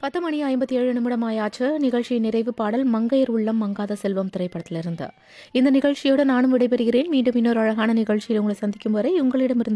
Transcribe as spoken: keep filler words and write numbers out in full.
பத்து மணி ஐம்பத்தி ஏழு நிமிடம் ஆயாச்சு. நிகழ்ச்சியின் நிறைவு பாடல் மங்கையர் உள்ளம் மங்காத செல்வம் திரைப்படத்திலிருந்து. இந்த நிகழ்ச்சியோடு நானும் விடைபெறுகிறேன். மீண்டும் இன்னொரு அழகான நிகழ்ச்சியில் உங்களை சந்திக்கும் வரை உங்களிடமிருந்து